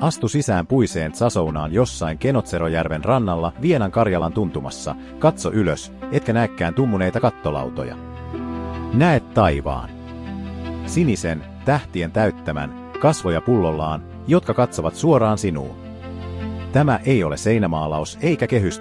Astu sisään puiseen Tsasounaan jossain Kenotserojärven rannalla Vienan Karjalan tuntumassa. Katso ylös, etkä näekään tummuneita kattolautoja. Näet taivaan. Sinisen, tähtien täyttämän, kasvoja pullollaan, jotka katsovat suoraan sinuun. Tämä ei ole seinämaalaus eikä kehystetty